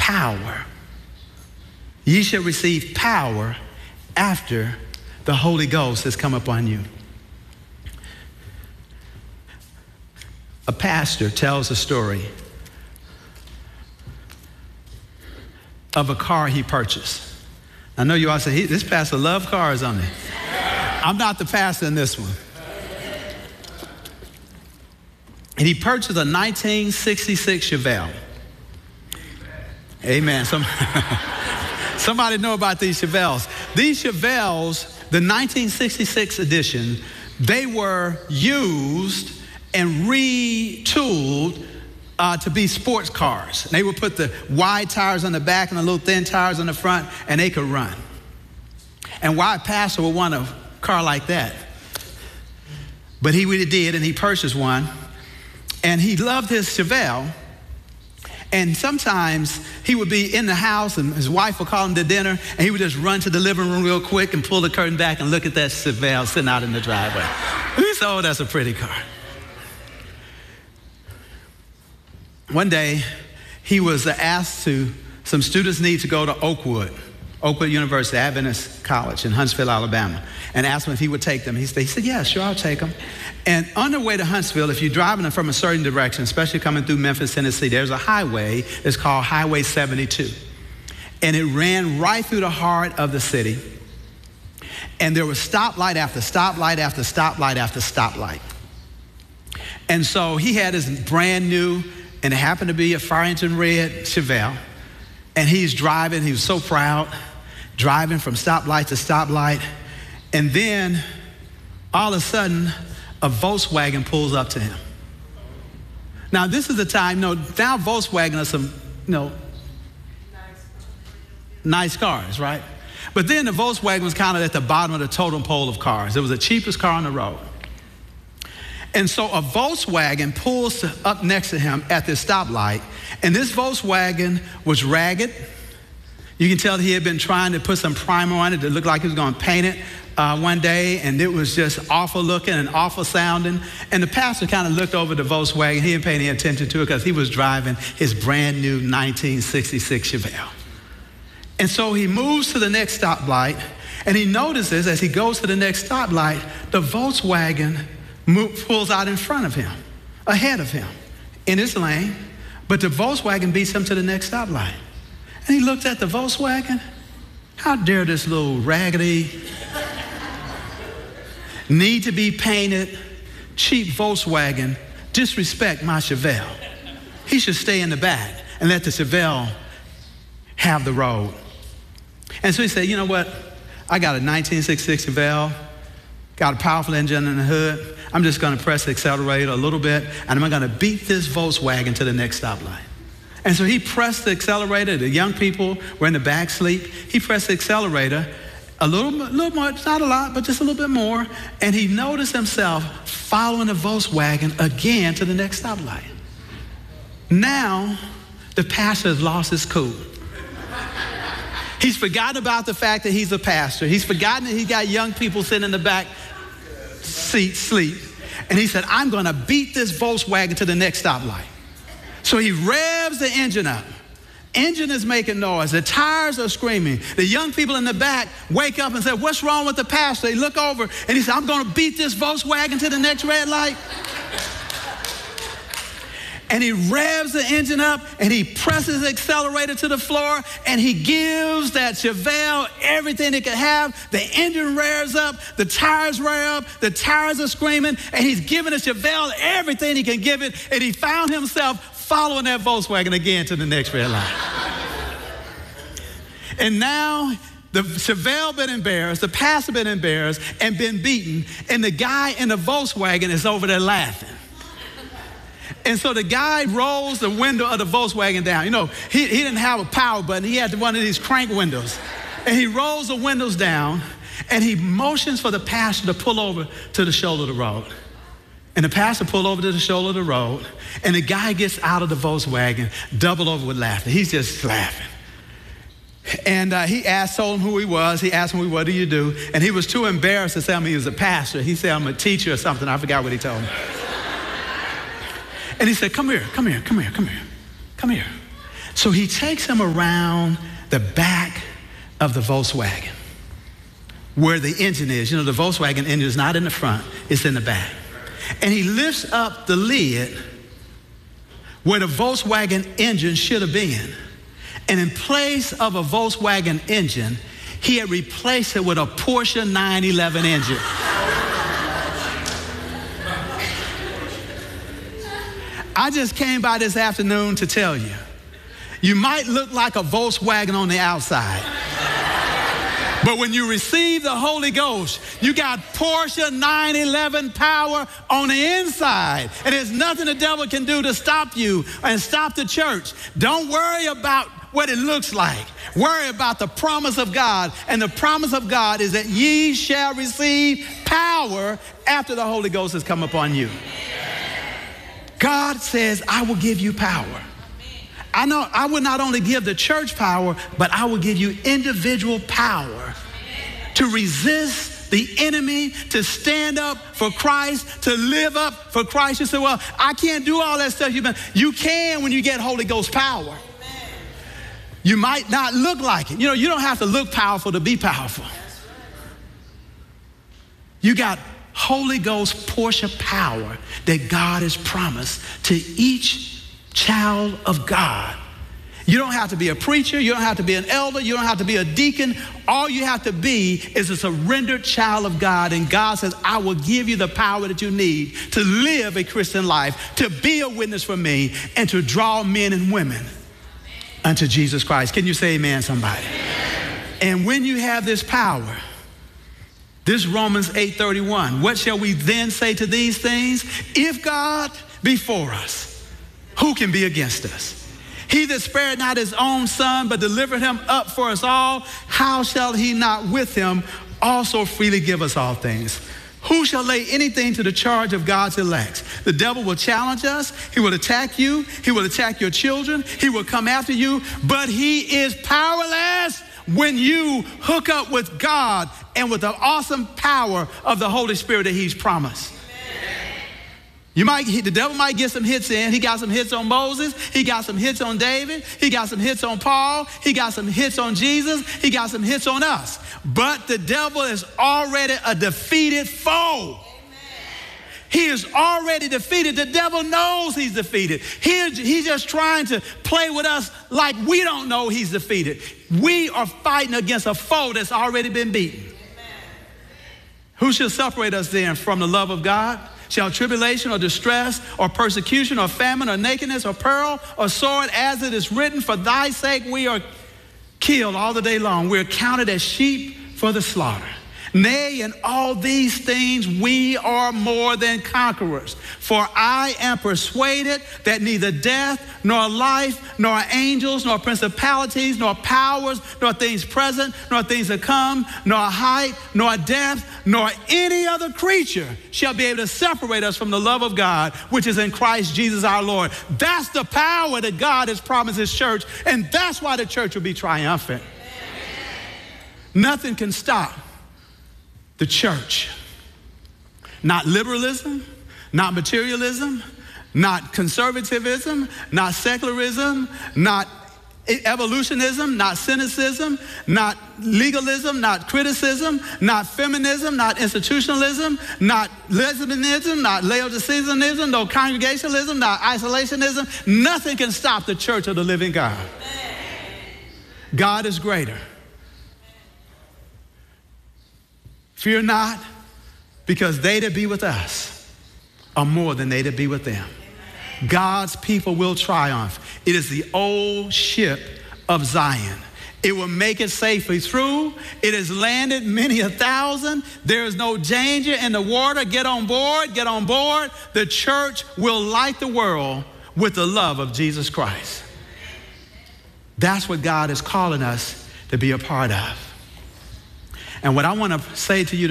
power. Ye shall receive power after the Holy Ghost has come upon you. A pastor tells a story of a car he purchased. I know you all say, this pastor loves cars, on it. I'm not the pastor in this one. And he purchased a 1966 Chevelle. Amen. Somebody know about these Chevelles. These Chevelles, the 1966 edition, they were used and retooled to be sports cars. They would put the wide tires on the back and the little thin tires on the front, and they could run. And why a pastor would want a car like that? But he really did, and he purchased one. And he loved his Chevelle. And sometimes he would be in the house and his wife would call him to dinner, and he would just run to the living room real quick and pull the curtain back and look at that Chevelle sitting out in the driveway. He said, oh, that's a pretty car. One day, he was asked some students need to go to Oakwood University, Adventist College in Huntsville, Alabama, and asked him if he would take them. He said, yeah, sure, I'll take them. And on the way to Huntsville, if you're driving from a certain direction, especially coming through Memphis, Tennessee, there's a highway that's called Highway 72. And it ran right through the heart of the city. And there was stoplight after stoplight after stoplight after stoplight. And so he had his brand new, and it happened to be a fire engine red Chevelle. And he's driving, he was so proud, driving from stoplight to stoplight. And then all of a sudden, a Volkswagen pulls up to him. Now, this is the time, now Volkswagen are some, nice cars, right? But then the Volkswagen was kind of at the bottom of the totem pole of cars. It was the cheapest car on the road. And so a Volkswagen pulls up next to him at this stoplight, and this Volkswagen was ragged. You can tell he had been trying to put some primer on it to look like he was going to paint it one day, and it was just awful looking and awful sounding. And the pastor kind of looked over the Volkswagen. He didn't pay any attention to it because he was driving his brand new 1966 Chevelle. And so he moves to the next stoplight, and he notices as he goes to the next stoplight, the Volkswagen pulls out in front of him, ahead of him, in his lane, but the Volkswagen beats him to the next stoplight. And he looked at the Volkswagen. How dare this little raggedy, need to be painted, cheap Volkswagen disrespect my Chevelle? He should stay in the back and let the Chevelle have the road. And so he said, you know what? I got a 1966 Chevelle, got a powerful engine in the hood. I'm just going to press the accelerator a little bit, and I'm going to beat this Volkswagen to the next stoplight. And so he pressed the accelerator. The young people were in the back sleep. He pressed the accelerator a little more, not a lot, but just a little bit more. And he noticed himself following the Volkswagen again to the next stoplight. Now, the pastor has lost his cool. He's forgotten about the fact that he's a pastor. He's forgotten that he got young people sitting in the back seat sleep. And he said, I'm going to beat this Volkswagen to the next stoplight. So he revs the engine up. Engine is making noise. The tires are screaming. The young people in the back wake up and say, what's wrong with the pastor? They look over and he said, I'm going to beat this Volkswagen to the next red light. And he revs the engine up and he presses the accelerator to the floor and he gives that Chevelle everything it could have. The engine revs up, the tires rev up, the tires are screaming, and he's giving the Chevelle everything he can give it, and he found himself following that Volkswagen again to the next red light. And now the Chevelle been embarrassed, the pastor been embarrassed and been beaten, and the guy in the Volkswagen is over there laughing. And so the guy rolls the window of the Volkswagen down. You know, he didn't have a power button. He had one of these crank windows. And he rolls the windows down, and he motions for the pastor to pull over to the shoulder of the road. And the pastor pulled over to the shoulder of the road, and the guy gets out of the Volkswagen, doubled over with laughter. He's just laughing. And he told him who he was. He asked him, what do you do? And he was too embarrassed to tell me he was a pastor. He said, I'm a teacher or something. I forgot what he told me. And he said, come here. So he takes him around the back of the Volkswagen where the engine is. You know, the Volkswagen engine is not in the front, it's in the back. And he lifts up the lid where the Volkswagen engine should have been. And in place of a Volkswagen engine, he had replaced it with a Porsche 911 engine. I just came by this afternoon to tell you, you might look like a Volkswagen on the outside, but when you receive the Holy Ghost, you got Porsche 911 power on the inside. And there's nothing the devil can do to stop you and stop the church. Don't worry about what it looks like. Worry about the promise of God. And the promise of God is that ye shall receive power after the Holy Ghost has come upon you. God says, I will give you power. I know I will not only give the church power, but I will give you individual power to resist the enemy, to stand up for Christ, to live up for Christ. You say, well, I can't do all that stuff. You can when you get Holy Ghost power. You might not look like it. You know, you don't have to look powerful to be powerful. You got Holy Ghost Porsche power that God has promised to each child of God. You don't have to be a preacher. You don't have to be an elder. You don't have to be a deacon. All you have to be is a surrendered child of God. And God says, I will give you the power that you need to live a Christian life, to be a witness for me, and to draw men and women unto Jesus Christ. Can you say amen, somebody? Amen. And when you have this power, this Romans 8:31, what shall we then say to these things? If God be for us, who can be against us? He that spared not his own son, but delivered him up for us all, how shall he not with him also freely give us all things? Who shall lay anything to the charge of God's elect? The devil will challenge us. He will attack you. He will attack your children. He will come after you, but he is powerless when you hook up with God and with the awesome power of the Holy Spirit that he's promised. The devil might get some hits in. He got some hits on Moses. He got some hits on David. He got some hits on Paul. He got some hits on Jesus. He got some hits on us. But the devil is already a defeated foe. He is already defeated. The devil knows he's defeated. He's just trying to play with us like we don't know he's defeated. We are fighting against a foe that's already been beaten. Amen. Who shall separate us then from the love of God? Shall tribulation or distress or persecution or famine or nakedness or peril or sword, as it is written, for thy sake we are killed all the day long. We are counted as sheep for the slaughter. Nay, in all these things we are more than conquerors. For I am persuaded that neither death, nor life, nor angels, nor principalities, nor powers, nor things present, nor things to come, nor height, nor depth, nor any other creature shall be able to separate us from the love of God, which is in Christ Jesus our Lord. That's the power that God has promised his church, and that's why the church will be triumphant. Nothing can stop the church. Not liberalism, not materialism, not conservatism, not secularism, not evolutionism, not cynicism, not legalism, not criticism, not feminism, not institutionalism, not lesbianism, not Laodiceanism, no congregationalism, not isolationism. Nothing can stop the church of the living God. God is greater. Fear not, because they that be with us are more than they that be with them. God's people will triumph. It is the old ship of Zion. It will make it safely through. It has landed many 1,000. There is no danger in the water. Get on board, get on board. The church will light the world with the love of Jesus Christ. That's what God is calling us to be a part of. And what I want to say to you